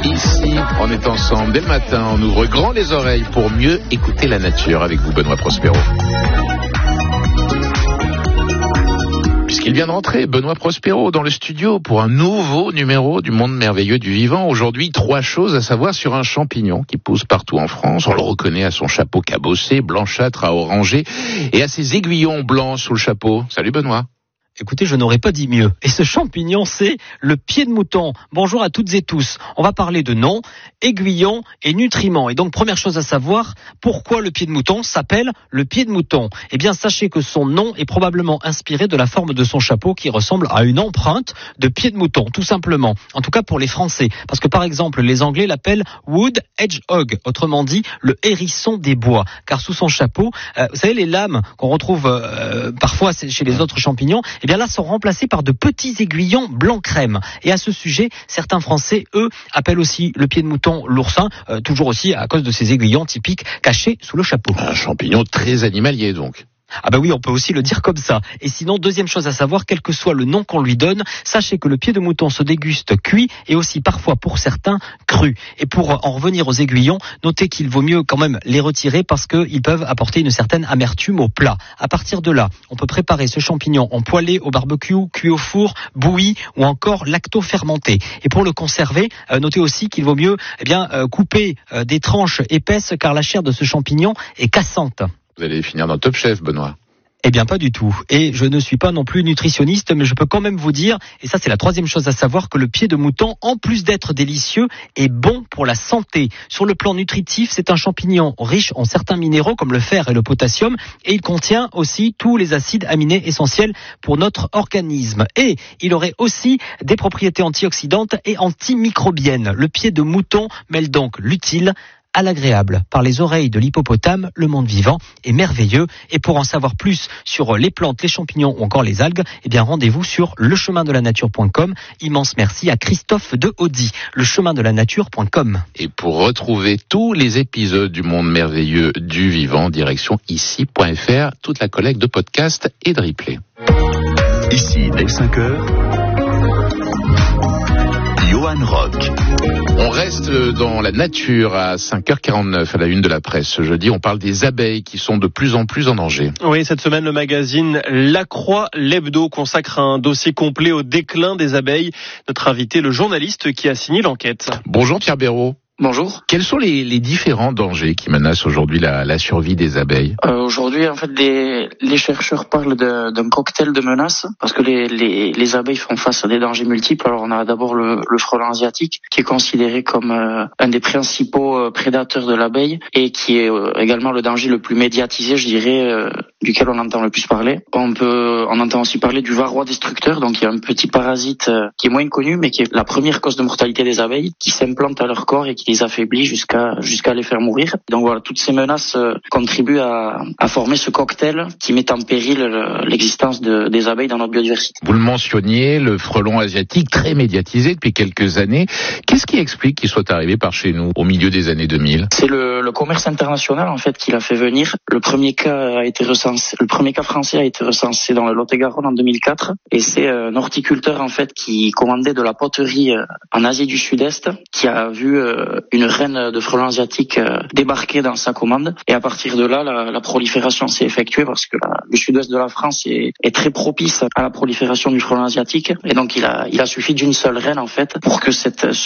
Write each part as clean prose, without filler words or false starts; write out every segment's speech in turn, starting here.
Ici, on est ensemble dès le matin, on ouvre grand les oreilles pour mieux écouter la nature avec vous, Benoît Prospero. Puisqu'il vient de rentrer, Benoît Prospero, dans le studio pour un nouveau numéro du Monde merveilleux du vivant. Aujourd'hui, 3 choses à savoir sur un champignon qui pousse partout en France. On le reconnaît à son chapeau cabossé, blanchâtre à orangé, et à ses aiguillons blancs sous le chapeau. Salut Benoît. Écoutez, je n'aurais pas dit mieux. Et ce champignon, c'est le pied de mouton. Bonjour à toutes et tous. On va parler de nom, aiguillon et nutriments. Et donc, première chose à savoir, pourquoi le pied de mouton s'appelle le pied de mouton ? Eh bien, sachez que son nom est probablement inspiré de la forme de son chapeau qui ressemble à une empreinte de pied de mouton, tout simplement. En tout cas pour les Français. Parce que, par exemple, les Anglais l'appellent Wood Hedgehog, autrement dit, le hérisson des bois. Car sous son chapeau, vous savez, les lames qu'on retrouve parfois chez les autres champignons, eh bien là, sont remplacés par de petits aiguillons blanc crème. Et à ce sujet, certains Français, eux, appellent aussi le pied de mouton l'oursin, toujours aussi à cause de ces aiguillons typiques cachés sous le chapeau. Un champignon très animalier donc. Ah bah oui, on peut aussi le dire comme ça. Et sinon, deuxième chose à savoir, quel que soit le nom qu'on lui donne, sachez que le pied de mouton se déguste cuit et aussi parfois pour certains cru. Et pour en revenir aux aiguillons, notez qu'il vaut mieux quand même les retirer parce qu'ils peuvent apporter une certaine amertume au plat. À partir de là, on peut préparer ce champignon en poêlé, au barbecue, cuit au four, bouilli ou encore lacto-fermenté. Et pour le conserver, notez aussi qu'il vaut mieux couper des tranches épaisses car la chair de ce champignon est cassante. Vous allez finir dans Top Chef, Benoît. Eh bien, pas du tout. Et je ne suis pas non plus nutritionniste, mais je peux quand même vous dire, et ça c'est la troisième chose à savoir, que le pied de mouton, en plus d'être délicieux, est bon pour la santé. Sur le plan nutritif, c'est un champignon riche en certains minéraux comme le fer et le potassium, et il contient aussi tous les acides aminés essentiels pour notre organisme. Et il aurait aussi des propriétés antioxydantes et antimicrobiennes. Le pied de mouton mêle donc l'utile à l'agréable. Par les oreilles de l'hippopotame, le monde vivant est merveilleux. Et pour en savoir plus sur les plantes, les champignons ou encore les algues, eh bien rendez-vous sur lechemindelaNature.com. Immense merci à Christophe de Audy, lechemindelaNature.com. Et pour retrouver tous les épisodes du Monde merveilleux du vivant, direction ici.fr, toute la collecte de podcasts et de replays. Ici, dès 5h, Johan Rock. On reste dans la nature à 5h49 à la une de la presse. Ce jeudi, on parle des abeilles qui sont de plus en plus en danger. Oui, cette semaine, le magazine La Croix, l'hebdo, consacre un dossier complet au déclin des abeilles. Notre invité, le journaliste qui a signé l'enquête. Bonjour Pierre Béraud. Bonjour. Quels sont les différents dangers qui menacent aujourd'hui la survie des abeilles ? Aujourd'hui, en fait, les chercheurs parlent d'un cocktail de menaces parce que les abeilles font face à des dangers multiples. Alors, on a d'abord le frelon asiatique qui est considéré comme un des principaux prédateurs de l'abeille et qui est également le danger le plus médiatisé, je dirais, duquel on entend le plus parler. On entend aussi parler du varroa destructeur, donc il y a un petit parasite qui est moins connu, mais qui est la première cause de mortalité des abeilles, qui s'implante à leur corps et qui les affaiblit jusqu'à les faire mourir. Donc voilà, toutes ces menaces contribuent à former ce cocktail qui met en péril l'existence des abeilles dans notre biodiversité. Vous le mentionniez, le frelon asiatique, très médiatisé depuis quelques années. Qu'est-ce qui explique qu'il soit arrivé par chez nous au milieu des années 2000 ? C'est le commerce international en fait qui l'a fait venir. Le premier cas français a été recensé dans le Lot-et-Garonne en 2004 et c'est un horticulteur en fait qui commandait de la poterie en Asie du Sud-Est qui a vu une reine de frelons asiatiques débarquer dans sa commande et à partir de là la prolifération s'est effectuée parce que le sud-ouest de la France est très propice à la prolifération du frelon asiatique et donc il a suffi d'une seule reine en fait pour que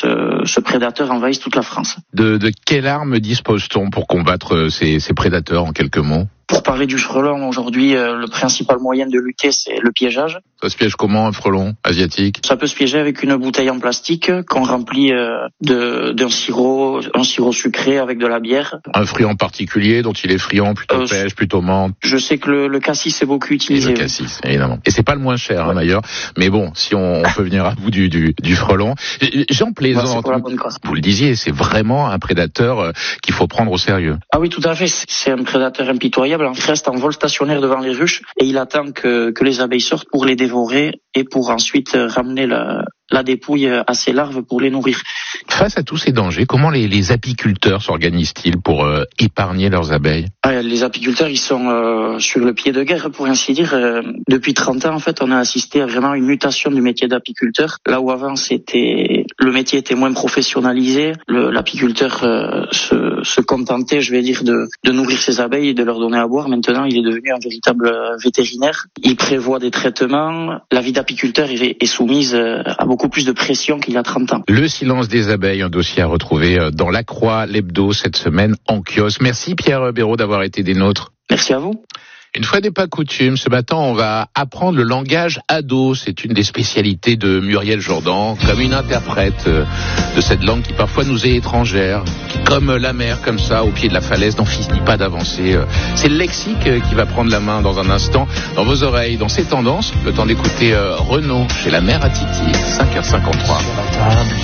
ce prédateur envahisse toute la France. De quelle arme dispose-t-on pour combattre ces prédateurs en quelques mots ? Pour parler du frelon, aujourd'hui, le principal moyen de lutter, c'est le piégeage. Ça se piège comment, un frelon asiatique ? Ça peut se piéger avec une bouteille en plastique qu'on remplit d'un sirop sucré avec de la bière. Un fruit en particulier dont il est friand, plutôt pêche, plutôt menthe ? Je sais que le cassis est beaucoup utilisé. Et le cassis, évidemment. Et c'est pas le moins cher, d'ailleurs. Mais bon, si on peut venir à bout du frelon. J'en plaisante. Vous le disiez, c'est vraiment un prédateur qu'il faut prendre au sérieux. Ah oui, tout à fait. C'est un prédateur impitoyable. Il reste en vol stationnaire devant les ruches et il attend que les abeilles sortent pour les dévorer et pour ensuite ramener la dépouille à ces larves pour les nourrir. Face à tous ces dangers, comment les apiculteurs s'organisent-ils pour épargner leurs abeilles? Les apiculteurs, ils sont sur le pied de guerre, pour ainsi dire. Depuis 30 ans, en fait, on a assisté à vraiment une mutation du métier d'apiculteur. Là où avant, le métier était moins professionnalisé, l'apiculteur se contentait, je vais dire, de nourrir ses abeilles et de leur donner à boire. Maintenant, il est devenu un véritable vétérinaire. Il prévoit des traitements. La vie d'apiculteur est soumise à beaucoup plus de pression qu'il y a 30 ans. Le silence des abeilles, un dossier à retrouver dans La Croix, l'hebdo, cette semaine en kiosque. Merci Pierre Béraud d'avoir été des nôtres. Merci à vous. Une fois n'est pas coutume, ce matin on va apprendre le langage ado. C'est une des spécialités de Muriel Jourdan, comme une interprète de cette langue qui parfois nous est étrangère, qui comme la mer, comme ça, au pied de la falaise, n'en finit pas d'avancer. C'est le lexique qui va prendre la main dans un instant, dans vos oreilles, dans ces tendances. Le temps d'écouter Renaud chez la mère à Titi, 5h53.